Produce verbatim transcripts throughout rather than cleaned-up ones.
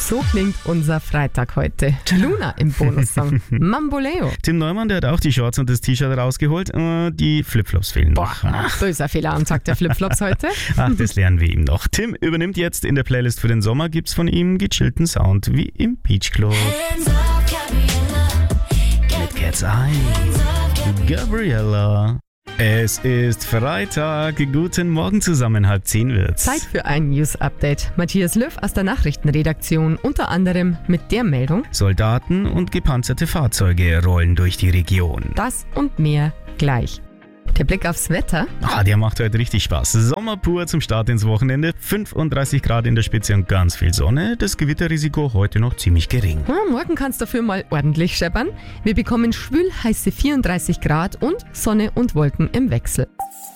So klingt unser Freitag heute. Luna im Bonussong. Mamboleo. Tim Neumann, der hat auch die Shorts und das T-Shirt rausgeholt. Äh, die Flipflops fehlen noch. Boah, ach, da ist ein Fehler am Tag der Flipflops heute. Ach, das lernen wir ihm noch. Tim übernimmt jetzt in der Playlist für den Sommer, gibt's von ihm gechillten Sound, wie im Beach Club. Mit Cat's Eye. Gabriella. Es ist Freitag. Guten Morgen zusammen, halb zehn wird's. Zeit für ein News-Update. Matthias Löw aus der Nachrichtenredaktion, unter anderem mit der Meldung: Soldaten und gepanzerte Fahrzeuge rollen durch die Region. Das und mehr gleich. Der Blick aufs Wetter. Ah, der macht heute richtig Spaß. Sommer pur zum Start ins Wochenende. fünfunddreißig Grad in der Spitze und ganz viel Sonne. Das Gewitterrisiko heute noch ziemlich gering. Ja, morgen kann es dafür mal ordentlich scheppern. Wir bekommen schwülheiße vierunddreißig Grad und Sonne und Wolken im Wechsel.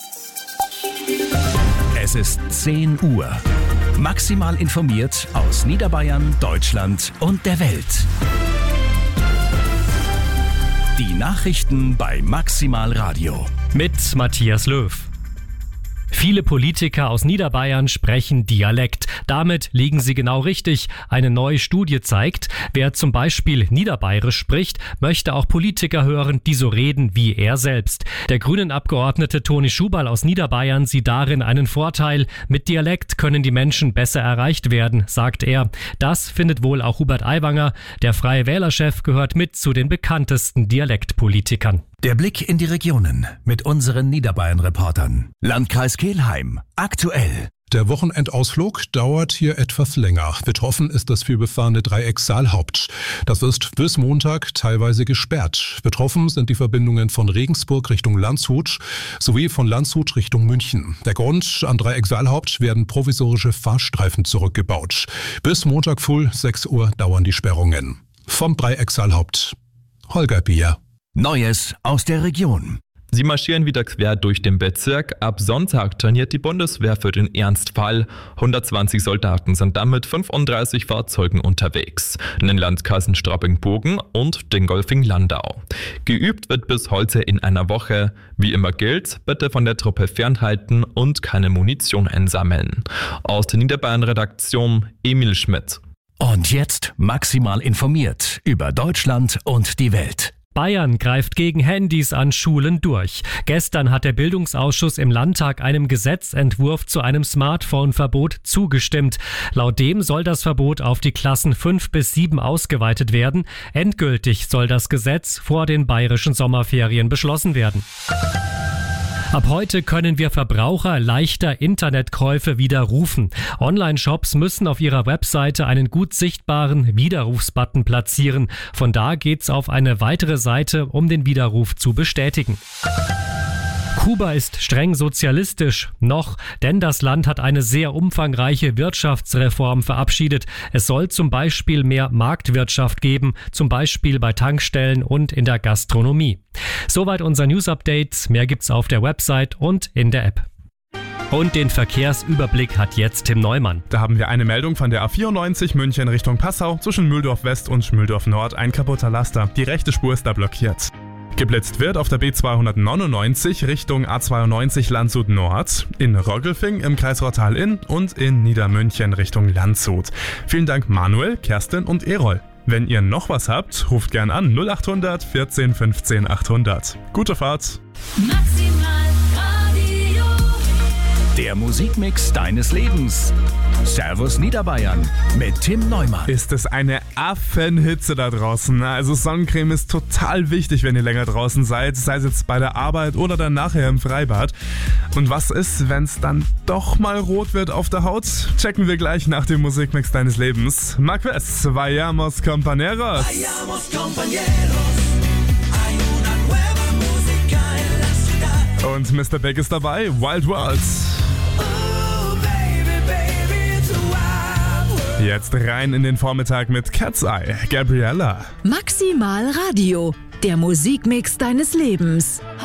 Es ist zehn Uhr. Maximal informiert aus Niederbayern, Deutschland und der Welt. Die Nachrichten bei Maximal Radio. Mit Matthias Löw. Viele Politiker aus Niederbayern sprechen Dialekt. Damit liegen sie genau richtig. Eine neue Studie zeigt, wer zum Beispiel Niederbayerisch spricht, möchte auch Politiker hören, die so reden wie er selbst. Der Grünen-Abgeordnete Toni Schubal aus Niederbayern sieht darin einen Vorteil. Mit Dialekt können die Menschen besser erreicht werden, sagt er. Das findet wohl auch Hubert Aiwanger. Der Freie Wählerchef gehört mit zu den bekanntesten Dialektpolitikern. Der Blick in die Regionen mit unseren Niederbayern-Reportern. Landkreis Kelheim. Aktuell. Der Wochenendausflug dauert hier etwas länger. Betroffen ist das vielbefahrene Dreieck Saalhaupt. Das ist bis Montag teilweise gesperrt. Betroffen sind die Verbindungen von Regensburg Richtung Landshut sowie von Landshut Richtung München. Der Grund: am Dreieck Saalhaupt werden provisorische Fahrstreifen zurückgebaut. Bis Montag früh sechs Uhr dauern die Sperrungen. Vom Dreieck Saalhaupt, Holger Bier. Neues aus der Region. Sie marschieren wieder quer durch den Bezirk. Ab Sonntag trainiert die Bundeswehr für den Ernstfall. hundertzwanzig Soldaten sind dann mit fünfunddreißig Fahrzeugen unterwegs. In den Landkreisen Straubing-Bogen und Dingolfing-Landau. Geübt wird bis heute in einer Woche. Wie immer gilt, bitte von der Truppe fernhalten und keine Munition einsammeln. Aus der Niederbayern-Redaktion Emil Schmidt. Und jetzt maximal informiert über Deutschland und die Welt. Bayern greift gegen Handys an Schulen durch. Gestern hat der Bildungsausschuss im Landtag einem Gesetzentwurf zu einem Smartphone-Verbot zugestimmt. Laut dem soll das Verbot auf die Klassen fünf bis sieben ausgeweitet werden. Endgültig soll das Gesetz vor den bayerischen Sommerferien beschlossen werden. Ab heute können wir Verbraucher leichter Internetkäufe widerrufen. Online-Shops müssen auf ihrer Webseite einen gut sichtbaren Widerrufsbutton platzieren. Von da geht's auf eine weitere Seite, um den Widerruf zu bestätigen. Kuba ist streng sozialistisch, noch, denn das Land hat eine sehr umfangreiche Wirtschaftsreform verabschiedet. Es soll zum Beispiel mehr Marktwirtschaft geben, zum Beispiel bei Tankstellen und in der Gastronomie. Soweit unser News-Update. Mehr gibt's auf der Website und in der App. Und den Verkehrsüberblick hat jetzt Tim Neumann. Da haben wir eine Meldung von der A vierundneunzig München Richtung Passau. Zwischen Mühldorf West und Mühldorf Nord ein kaputter Laster. Die rechte Spur ist da blockiert. Geblitzt wird auf der B zweihundertneunundneunzig Richtung A zweiundneunzig Landshut Nord, in Roggelfing im Kreis Rottal-Inn und in Niedermünchen Richtung Landshut. Vielen Dank Manuel, Kerstin und Erol. Wenn ihr noch was habt, ruft gern an null achthundert vierzehn fünfzehn achthundert. Gute Fahrt! Maximal Radio. Der Musikmix deines Lebens. Servus Niederbayern mit Tim Neumann. Ist es eine Affenhitze da draußen? Also Sonnencreme ist total wichtig, wenn ihr länger draußen seid, sei es jetzt bei der Arbeit oder dann nachher im Freibad. Und was ist, wenn es dann doch mal rot wird auf der Haut? Checken wir gleich nach dem Musikmix deines Lebens. Marquez, Vayamos Compañeros. Vayamos compañeros. Hay una nueva música en la ciudad. Und Mister Beck ist dabei, Wild World. Jetzt rein in den Vormittag mit Cat's Eye, Gabriella. Maximal Radio, der Musikmix deines Lebens.